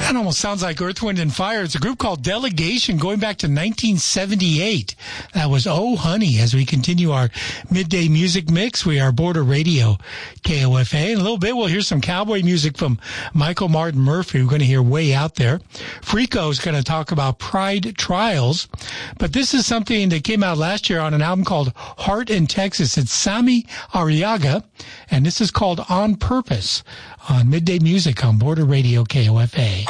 That almost sounds like Earth, Wind, and Fire. It's a group called Delegation going back to 1978. That was Oh Honey. As we continue our midday music mix, we are Border Radio, KOFA. In a little bit, we'll hear some cowboy music from Michael Martin Murphey. We're going to hear Way Out There. Frico is going to talk about Pride Trials. But this is something that came out last year on an album called Heart in Texas. It's Sammy Arriaga, and this is called On Purpose on Midday Music on Border Radio, KOFA.